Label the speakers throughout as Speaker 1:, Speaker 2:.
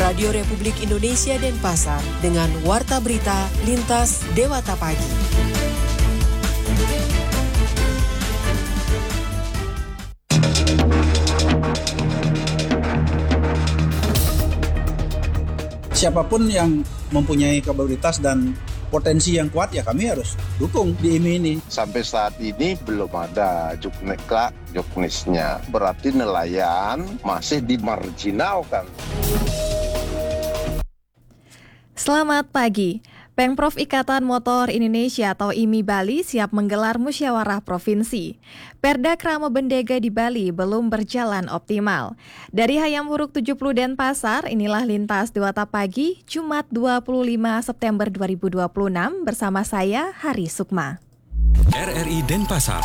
Speaker 1: Radio Republik Indonesia Denpasar dengan Warta Berita Lintas Dewata Pagi.
Speaker 2: Siapapun yang mempunyai kapabilitas dan potensi yang kuat, ya kami harus dukung di IMI ini.
Speaker 3: Sampai saat ini belum ada juknisnya. Berarti nelayan masih dimarginalkan.
Speaker 4: Selamat pagi. Pemprov Ikatan Motor Indonesia atau IMI Bali siap menggelar musyawarah provinsi. Perda Krama Bendega di Bali belum berjalan optimal. Dari Hayam Huruk 70 Denpasar, inilah Lintas Dewata Pagi, Jumat 25 September 2026 bersama saya, Hari Sukma.
Speaker 5: RRI Denpasar.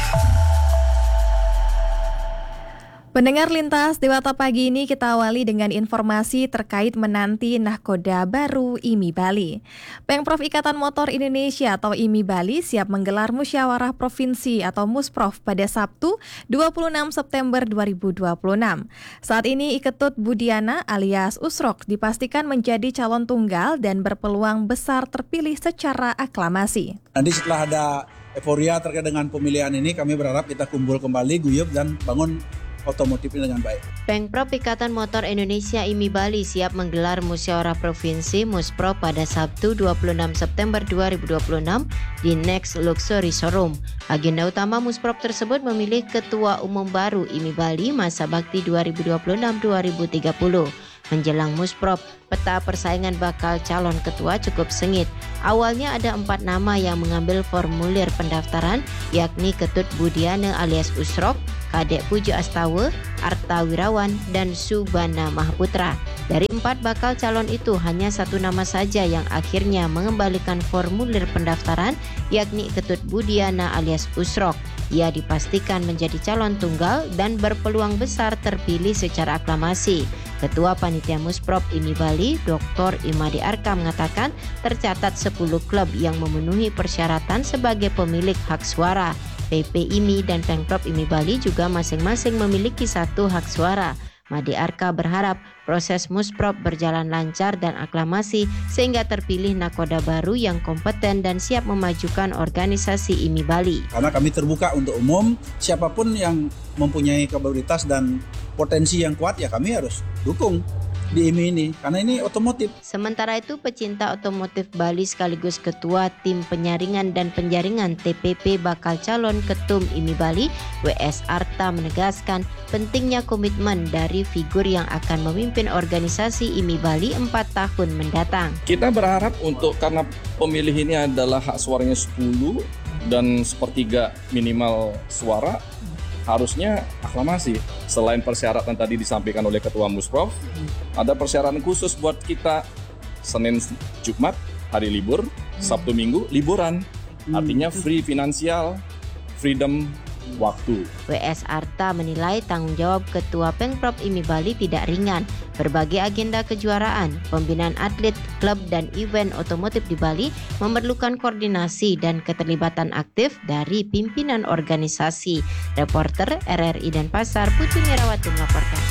Speaker 4: Pendengar Lintas Dewata Pagi ini kita awali dengan informasi terkait menanti nahkoda baru IMI Bali. Pemprov Ikatan Motor Indonesia atau IMI Bali siap menggelar musyawarah provinsi atau Musprov pada Sabtu 26 September 2026. Saat ini Iketut Budiana alias Usrok dipastikan menjadi calon tunggal dan berpeluang besar terpilih secara aklamasi.
Speaker 2: Nanti setelah ada euforia terkait dengan pemilihan ini, kami berharap kita kumpul kembali, guyup dan bangun otomotif ini dengan baik.
Speaker 6: Pemprov Ikatan Motor Indonesia IMI Bali siap menggelar musyawarah provinsi Musprov pada Sabtu 26 September 2026 di Next Luxury Showroom. Agenda utama Musprov tersebut memilih ketua umum baru IMI Bali masa bakti 2026-2030. Menjelang Musprov, peta persaingan bakal calon ketua cukup sengit. Awalnya ada 4 nama yang mengambil formulir pendaftaran, yakni Ketut Budiana alias Usrok, Kadek Pujo Astawa, Arta Wirawan, dan Subana Mahputra. Dari 4 bakal calon itu, hanya 1 nama saja yang akhirnya mengembalikan formulir pendaftaran, yakni Ketut Budiana alias Usrok. Ia dipastikan menjadi calon tunggal dan berpeluang besar terpilih secara aklamasi. Ketua Panitia Musprov IMI Bali, Dr. Imadi Arka mengatakan tercatat 10 klub yang memenuhi persyaratan sebagai pemilik hak suara. PP IMI dan Pemprov IMI Bali juga masing-masing memiliki 1 hak suara. Madi Arka berharap proses Musprov berjalan lancar dan aklamasi sehingga terpilih nakoda baru yang kompeten dan siap memajukan organisasi IMI Bali.
Speaker 2: Karena kami terbuka untuk umum, siapapun yang mempunyai kapabilitas dan potensi yang kuat, ya kami harus dukung di IMI ini, karena ini otomotif.
Speaker 6: Sementara itu, pecinta otomotif Bali sekaligus Ketua Tim Penyaringan dan Penjaringan TPP bakal calon Ketum IMI Bali, WS Arta menegaskan pentingnya komitmen dari figur yang akan memimpin organisasi IMI Bali 4 tahun mendatang.
Speaker 7: Kita berharap karena pemilih ini adalah hak suaranya 10 dan 1/3 minimal suara, harusnya aklamasi. Selain persyaratan tadi disampaikan oleh Ketua Musprov, ada persyaratan khusus buat kita. Senin, Jumat, hari libur, Sabtu, Minggu, liburan. Artinya free finansial, freedom waktu.
Speaker 6: WS Arta menilai tanggung jawab Ketua Pemprov IMI Bali tidak ringan. Berbagai agenda kejuaraan, pembinaan atlet, klub, dan event otomotif di Bali memerlukan koordinasi dan keterlibatan aktif dari pimpinan organisasi. Reporter RRI Denpasar, Putri Mirawati melaporkan.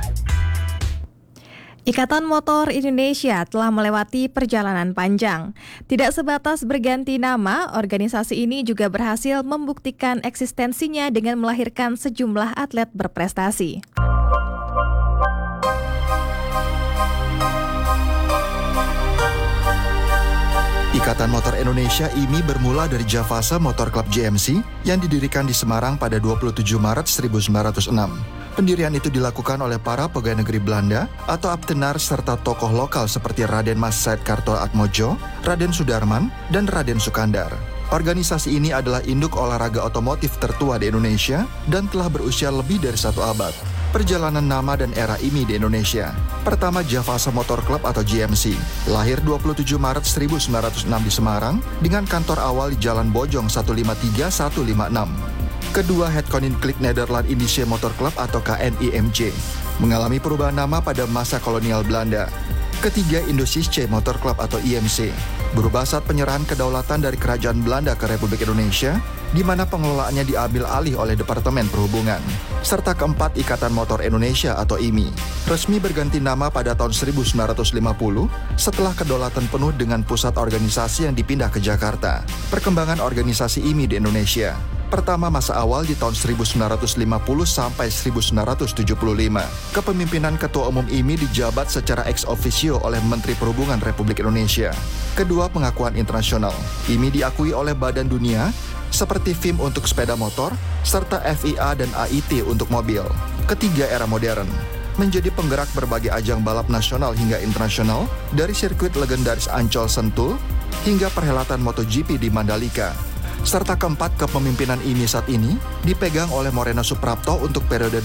Speaker 4: Ikatan Motor Indonesia telah melewati perjalanan panjang. Tidak sebatas berganti nama, organisasi ini juga berhasil membuktikan eksistensinya dengan melahirkan sejumlah atlet berprestasi.
Speaker 8: Ikatan Motor Indonesia IMI bermula dari Javasa Motor Club JMC yang didirikan di Semarang pada 27 Maret 1906. Pendirian itu dilakukan oleh para pegawai negeri Belanda atau Abtenar serta tokoh lokal seperti Raden Mas Said Karto Atmojo, Raden Sudarman, dan Raden Sukandar. Organisasi ini adalah induk olahraga otomotif tertua di Indonesia dan telah berusia lebih dari 1 abad. Perjalanan nama dan era IMI di Indonesia. Pertama, Javasa Motor Club atau JMC, lahir 27 Maret 1906 di Semarang dengan kantor awal di Jalan Bojong 153-156. Kedua, Het Koninklijk Nederland Indische Motor Club atau KNIMC, mengalami perubahan nama pada masa kolonial Belanda. Ketiga, Indosische Motor Club atau IMC, berubah saat penyerahan kedaulatan dari Kerajaan Belanda ke Republik Indonesia, di mana pengelolaannya diambil alih oleh Departemen Perhubungan. Serta keempat, Ikatan Motor Indonesia atau IMI, resmi berganti nama pada tahun 1950 setelah kedaulatan penuh dengan pusat organisasi yang dipindah ke Jakarta. Perkembangan organisasi IMI di Indonesia. Pertama, masa awal di tahun 1950 sampai 1975. Kepemimpinan Ketua Umum IMI dijabat secara ex officio oleh Menteri Perhubungan Republik Indonesia. Kedua, pengakuan internasional. IMI diakui oleh Badan Dunia seperti FIM untuk sepeda motor, serta FIA dan AIT untuk mobil. Ketiga, era modern. Menjadi penggerak berbagai ajang balap nasional hingga internasional, dari sirkuit legendaris Ancol Sentul hingga perhelatan MotoGP di Mandalika. Serta keempat, kepemimpinan IMI saat ini dipegang oleh Moreno Suprapto untuk periode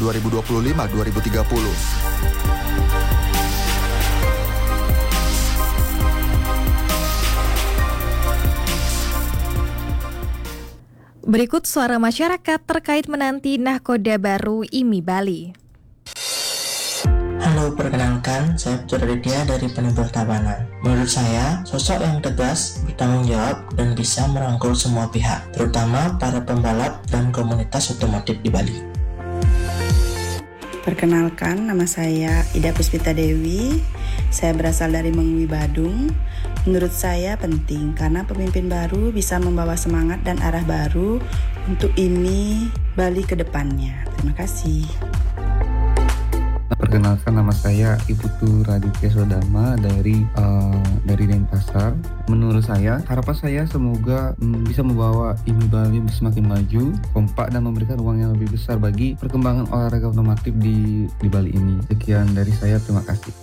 Speaker 8: 2025-2030.
Speaker 4: Berikut suara masyarakat terkait menanti nahkoda baru IMI Bali.
Speaker 9: Halo, perkenalkan, saya Putra Ridya dari Penebel Tabanan. Menurut saya, sosok yang tegas, bertanggung jawab, dan bisa merangkul semua pihak, terutama para pembalap dan komunitas otomotif di Bali.
Speaker 10: Perkenalkan, nama saya Ida Puspita Dewi. Saya berasal dari Mengwi, Badung. Menurut saya penting karena pemimpin baru bisa membawa semangat dan arah baru untuk IMI Bali ke depannya. Terima kasih.
Speaker 11: Perkenalkan, nama saya Iputu Raditya Sodama dari Denpasar. Menurut saya, harapan saya semoga bisa membawa IMI Bali semakin maju, kompak dan memberikan ruang yang lebih besar bagi perkembangan olahraga otomotif di Bali ini. Sekian dari saya, terima kasih.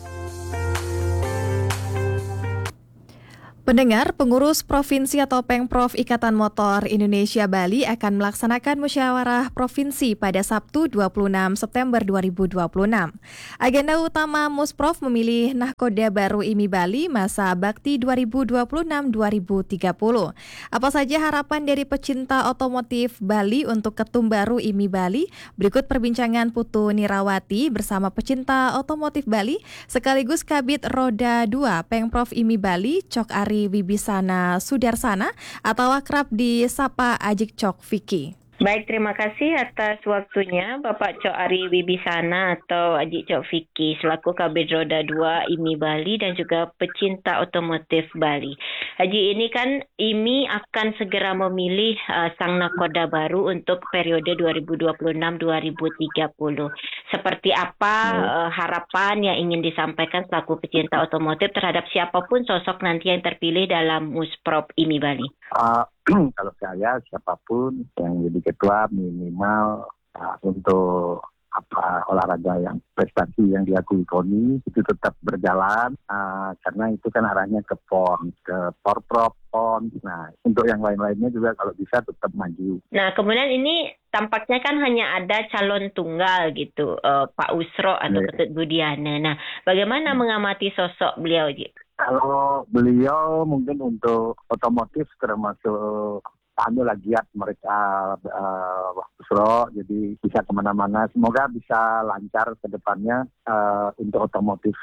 Speaker 4: Pendengar, pengurus provinsi atau Pengprov Ikatan Motor Indonesia Bali akan melaksanakan musyawarah provinsi pada Sabtu 26 September 2026. Agenda utama Musprov memilih nahkoda baru IMI Bali masa bakti 2026-2030. Apa saja harapan dari pecinta otomotif Bali untuk ketum baru IMI Bali? Berikut perbincangan Putu Nirawati bersama pecinta otomotif Bali sekaligus Kabid Roda 2 Pengprov IMI Bali, Cok Ari Wibisana Sudarsana atau akrab disapa Ajik Cok Vicky.
Speaker 12: Baik, terima kasih atas waktunya Bapak Cok Ari Wibisana atau Ajik Cok Vicky selaku Kabid Roda 2 IMI Bali dan juga pecinta otomotif Bali. Haji, ini kan IMI akan segera memilih sang nakoda baru untuk periode 2026-2030. Seperti apa harapan yang ingin disampaikan selaku pecinta otomotif terhadap siapapun sosok nanti yang terpilih dalam Musprov IMI Bali?
Speaker 13: Kalau saya, siapapun yang jadi ketua minimal untuk olahraga yang prestasi yang diakui KONI itu tetap berjalan karena itu kan arahnya ke PON, ke Porprov, PON. Nah, untuk yang lain-lainnya juga kalau bisa tetap maju.
Speaker 12: Nah, kemudian ini tampaknya kan hanya ada calon tunggal gitu, Pak Usro atau Ketut Budiana. Nah, bagaimana mengamati sosok beliau, Ji?
Speaker 13: Kalau beliau mungkin untuk otomotif termasuk lagiat mereka Usro, jadi bisa kemana-mana. Semoga bisa lancar ke depannya untuk otomotif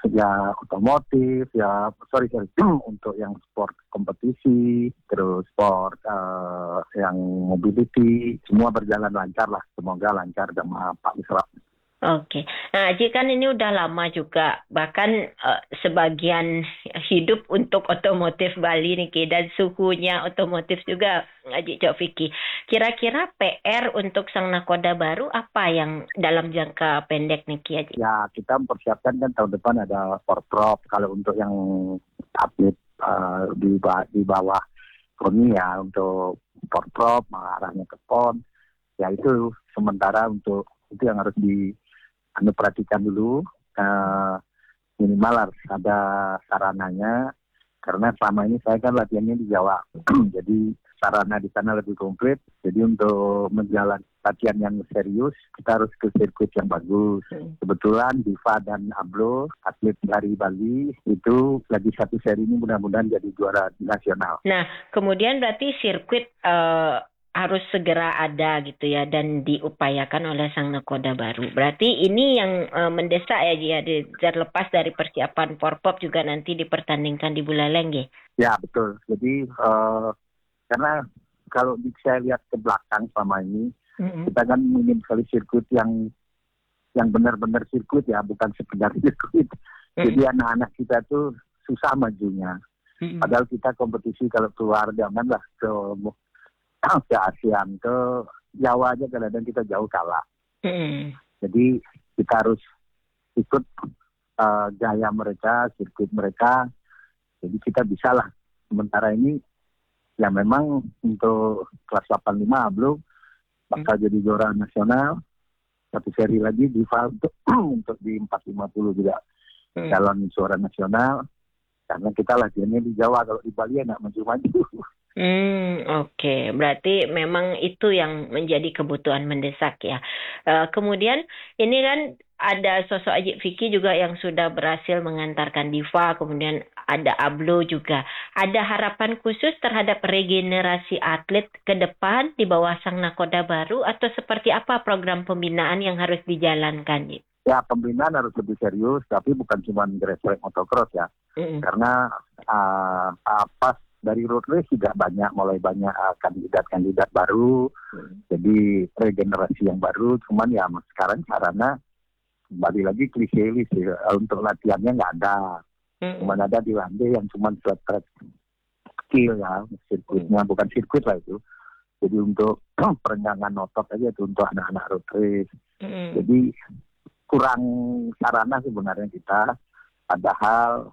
Speaker 13: untuk yang sport kompetisi, terus sport yang mobility, semua berjalan lancar lah. Semoga lancar sama Pak Usro.
Speaker 12: Oke, nah Haji kan ini udah lama juga, bahkan sebagian hidup untuk otomotif Bali nih, dan suhunya otomotif juga Haji Cok Vicky. Kira-kira PR untuk sang nakoda baru apa yang dalam jangka pendek nih Haji?
Speaker 13: Ya, kita mempersiapkan kan tahun depan ada Porprov. Kalau untuk yang atlet di bawah KONI ya, untuk Porprov arahnya ke PON, ya itu sementara untuk itu yang harus perhatikan dulu, minimal harus ada sarananya, karena selama ini saya kan latihannya di Jawa, jadi sarana di sana lebih komplit. Jadi untuk menjalani latihan yang serius, kita harus ke sirkuit yang bagus. Kebetulan Diva dan Ablo, atlet dari Bali, itu lagi satu seri ini mudah-mudahan jadi juara nasional.
Speaker 12: Nah, kemudian berarti sirkuit harus segera ada gitu ya dan diupayakan oleh sang nakoda baru. Berarti ini yang mendesak ya Ji, ya, terlepas dari persiapan Porprov juga nanti dipertandingkan di Buleleng ya.
Speaker 13: Ya betul. Jadi karena kalau saya lihat ke belakang selama ini, kita kan ingin sekali sirkuit yang benar-benar sirkuit ya, bukan sekedar sirkuit. Jadi anak-anak kita tuh susah majunya. Padahal kita kompetisi kalau keluar janganlah ke ASEAN, ke Jawa aja kadang-kadang kita jauh kalah. Jadi kita harus ikut gaya mereka, sirkuit mereka. Jadi kita bisa lah. Sementara ini ya memang untuk kelas 85 belum bakal jadi juara nasional. Satu seri lagi Diva untuk di 450 juga calon juara nasional. Karena kita latihannya di Jawa, kalau di Bali ya nggak maju-maju.
Speaker 12: Oke. Berarti memang itu yang menjadi kebutuhan mendesak ya. Kemudian ini kan ada sosok Ajik Vicky juga yang sudah berhasil mengantarkan Diva, kemudian ada Ablo juga. Ada harapan khusus terhadap regenerasi atlet ke depan di bawah sang nakoda baru atau seperti apa program pembinaan yang harus dijalankan?
Speaker 13: Ya, pembinaan harus lebih serius, tapi bukan cuma grassroots motocross ya. Karena pas dari road race juga mulai banyak kandidat-kandidat baru. Jadi regenerasi yang baru, cuman ya sekarang sarana kembali lagi klise untuk latihannya nggak ada. Cuman ada di Lande yang cuma flat track skill ya, sirkuitnya bukan sirkuit lah itu. Jadi untuk perenggangan otot aja itu untuk anak-anak road race. Jadi kurang sarana sebenarnya kita, padahal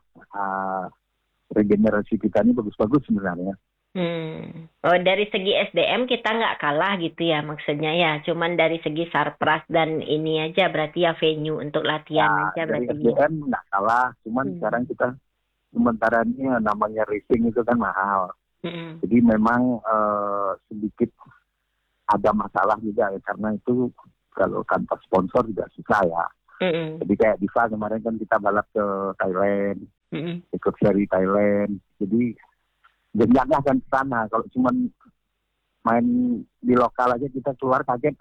Speaker 13: regenerasi kita ini bagus-bagus sebenarnya.
Speaker 12: Oh, dari segi SDM kita nggak kalah gitu ya maksudnya ya, cuman dari segi sarpras dan ini aja berarti ya venue untuk latihan aja
Speaker 13: dari
Speaker 12: berarti.
Speaker 13: SDM nggak kalah, cuman sekarang kita sementara ini namanya racing itu kan mahal. Jadi memang sedikit ada masalah juga ya, karena itu kalau tanpa sponsor juga susah ya. Jadi kayak Diva kemarin kan kita balap ke Thailand, ikut seri Thailand. Jadi jenjangnya akan ke sana. Kalau cuma main di lokal aja kita keluar kaget.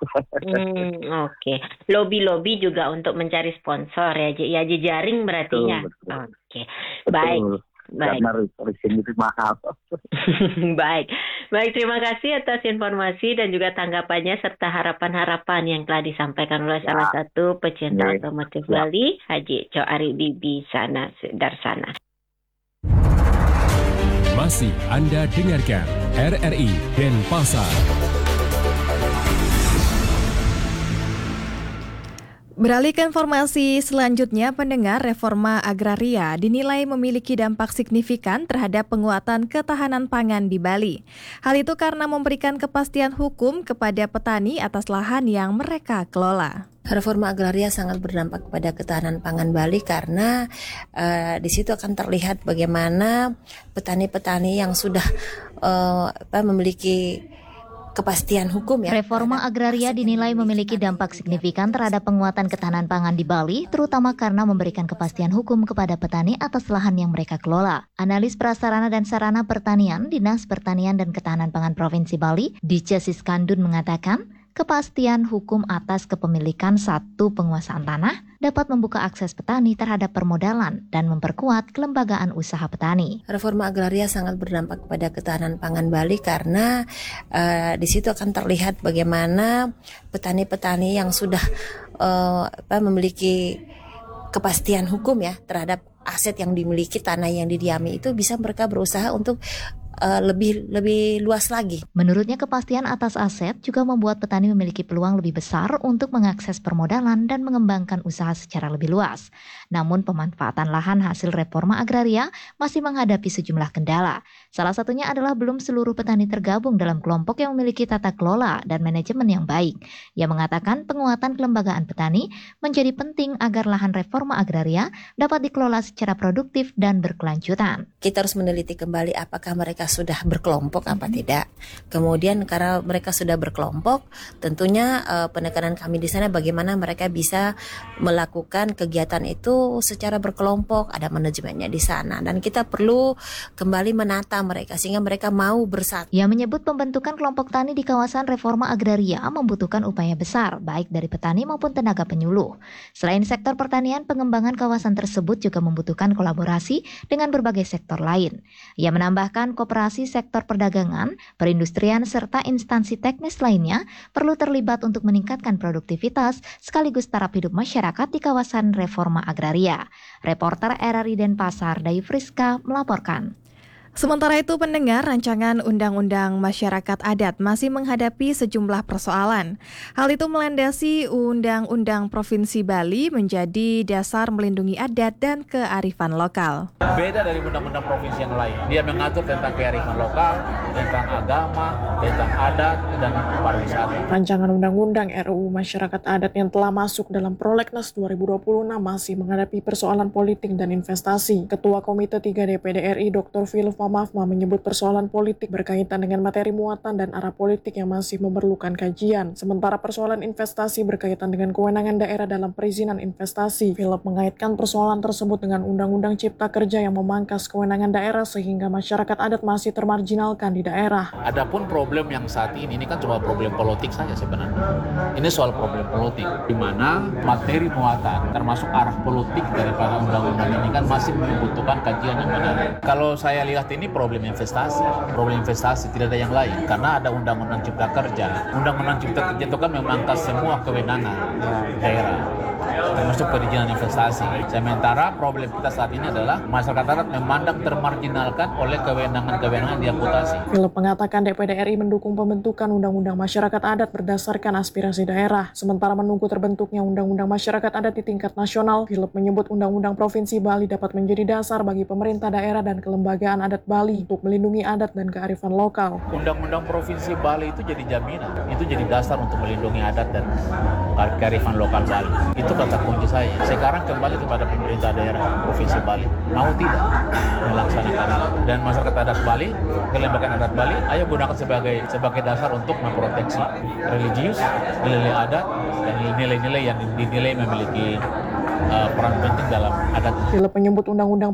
Speaker 12: Oke. Lobby juga untuk mencari sponsor ya, ya jejaring berarti ya. Oke. Baik.
Speaker 13: Karena racing itu mahal.
Speaker 12: Baik, terima kasih atas informasi dan juga tanggapannya serta harapan-harapan yang telah disampaikan oleh salah satu pecinta otomotif Bali, Haji Coari Bibi Darsana.
Speaker 5: Masih Anda dengarkan RRI Denpasar.
Speaker 4: Beralih ke informasi selanjutnya, pendengar, reforma agraria dinilai memiliki dampak signifikan terhadap penguatan ketahanan pangan di Bali. Hal itu karena memberikan kepastian hukum kepada petani atas lahan yang mereka kelola.
Speaker 14: Reforma agraria sangat berdampak kepada ketahanan pangan Bali karena di situ akan terlihat bagaimana petani-petani yang sudah memiliki kepastian hukum ya.
Speaker 15: Reforma agraria dinilai memiliki dampak signifikan terhadap penguatan ketahanan pangan di Bali, terutama karena memberikan kepastian hukum kepada petani atas lahan yang mereka kelola. Analis prasarana dan sarana pertanian, Dinas Pertanian dan Ketahanan Pangan Provinsi Bali, Dice Siskandun mengatakan, kepastian hukum atas kepemilikan satu penguasaan tanah dapat membuka akses petani terhadap permodalan dan memperkuat kelembagaan usaha petani.
Speaker 14: Reforma agraria sangat berdampak kepada ketahanan pangan Bali karena di situ akan terlihat bagaimana petani-petani yang sudah memiliki kepastian hukum ya terhadap aset yang dimiliki, tanah yang didiami itu bisa mereka berusaha untuk lebih luas lagi.
Speaker 15: Menurutnya, kepastian atas aset juga membuat petani memiliki peluang lebih besar untuk mengakses permodalan dan mengembangkan usaha secara lebih luas. Namun, pemanfaatan lahan hasil reforma agraria masih menghadapi sejumlah kendala. Salah satunya adalah belum seluruh petani tergabung dalam kelompok yang memiliki tata kelola dan manajemen yang baik. Ia mengatakan penguatan kelembagaan petani menjadi penting agar lahan reforma agraria dapat dikelola secara produktif dan berkelanjutan.
Speaker 14: Kita harus meneliti kembali apakah mereka sudah berkelompok apa tidak. Kemudian karena mereka sudah berkelompok, tentunya penekanan kami di sana bagaimana mereka bisa melakukan kegiatan itu secara berkelompok, ada manajemennya di sana, dan kita perlu kembali menata mereka sehingga mereka mau bersatu.
Speaker 15: Ia menyebut pembentukan kelompok tani di kawasan reforma agraria membutuhkan upaya besar baik dari petani maupun tenaga penyuluh. Selain sektor pertanian, pengembangan kawasan tersebut juga membutuhkan kolaborasi dengan berbagai sektor lain. Ia menambahkan koperasi sektor perdagangan, perindustrian, serta instansi teknis lainnya perlu terlibat untuk meningkatkan produktivitas sekaligus taraf hidup masyarakat di kawasan reforma agraria. Reporter RRI Denpasar, Dayu Friska melaporkan.
Speaker 4: Sementara itu, pendengar, rancangan Undang-Undang Masyarakat Adat masih menghadapi sejumlah persoalan. Hal itu melandasi Undang-Undang Provinsi Bali menjadi dasar melindungi adat dan kearifan lokal.
Speaker 16: Beda dari undang-undang provinsi yang lain. Dia mengatur tentang kearifan lokal, tentang agama, tentang adat, dan pariwisata.
Speaker 17: Rancangan Undang-Undang RUU Masyarakat Adat yang telah masuk dalam Prolegnas 2026 masih menghadapi persoalan politik dan investasi. Ketua Komite 3 DPD RI Dr. Philip Mafma menyebut persoalan politik berkaitan dengan materi muatan dan arah politik yang masih memerlukan kajian. Sementara persoalan investasi berkaitan dengan kewenangan daerah dalam perizinan investasi. Philip mengaitkan persoalan tersebut dengan Undang-Undang Cipta Kerja yang memangkas kewenangan daerah sehingga masyarakat adat masih termarginalkan di daerah.
Speaker 16: Adapun problem yang saat ini kan cuma problem politik saja sebenarnya. Ini soal problem politik, di mana materi muatan termasuk arah politik daripada undang-undang ini kan masih membutuhkan kajian yang benar. Kalau saya lihat ini problem investasi tidak ada yang lain karena ada Undang-Undang Cipta Kerja. Undang-Undang Cipta Kerja itu kan memangkas semua kewenangan daerah, termasuk perizinan investasi. Sementara problem kita saat ini adalah masyarakat adat memandang termarginalkan oleh kewenangan-kewenangan di amputasi.
Speaker 17: Philip mengatakan DPD RI mendukung pembentukan Undang-Undang Masyarakat Adat berdasarkan aspirasi daerah. Sementara menunggu terbentuknya Undang-Undang Masyarakat Adat di tingkat nasional, Philip menyebut Undang-Undang Provinsi Bali dapat menjadi dasar bagi pemerintah daerah dan kelembagaan adat Bali untuk melindungi adat dan kearifan lokal.
Speaker 16: Undang-Undang Provinsi Bali itu jadi jaminan, itu jadi dasar untuk melindungi adat dan kearifan lokal Bali. Itu kata kunci saya. Sekarang kembali kepada pemerintah daerah Provinsi Bali, mau tidak melaksanakan dan masyarakat adat Bali, kelembagaan adat Bali, ayo gunakan sebagai dasar untuk memproteksi religius, nilai adat dan nilai-nilai yang dinilai memiliki peran penting dalam adat.
Speaker 17: Philip menyebut Undang-Undang